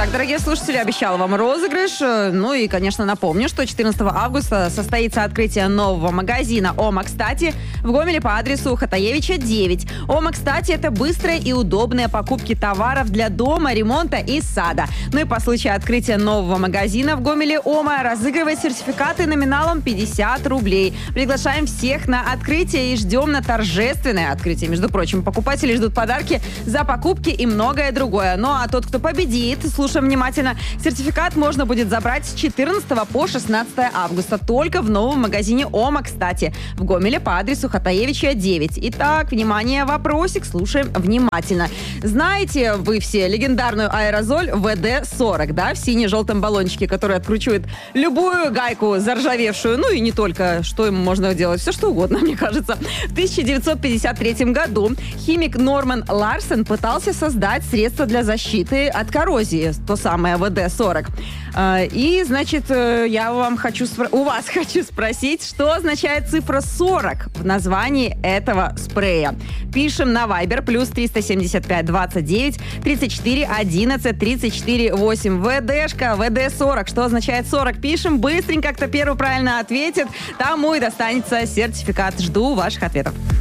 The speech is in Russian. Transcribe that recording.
Итак, дорогие слушатели, обещала вам розыгрыш. Ну и, конечно, напомню, что 14 августа состоится открытие нового магазина «Ома Кстати» в Гомеле по адресу Хатаевича, 9. «Ома Кстати» — это быстрые и удобные покупки товаров для дома, ремонта и сада. Ну и по случаю открытия нового магазина в Гомеле «Ома» разыгрывает сертификаты номиналом 50 рублей. Приглашаем всех на открытие и ждем на торжественное открытие. Между прочим, покупатели ждут подарки за покупки и многое другое. Ну а тот, кто победит, слушаем внимательно, сертификат можно будет забрать с 14 по 16 августа только в новом магазине «Ома Кстати» в Гомеле по адресу Хатаевича, 9. Итак, внимание, вопросик, слушаем внимательно. Знаете вы все легендарную аэрозоль ВД-40, да, в сине-желтом баллончике, который откручивает любую гайку заржавевшую, ну и не только, что ему можно делать, все что угодно, мне кажется. В 1953 году химик Норман Ларсен пытался создать средство для защиты от коррозии, то самое ВД-40. И, значит, я вам у вас хочу спросить, что означает цифра 40 в названии этого спрея. Пишем на Viber +375 29 34 11 34 8. ВДшка, ВД-40. Что означает 40? Пишем быстренько, кто первый правильно ответит, тому и достанется сертификат. Жду ваших ответов.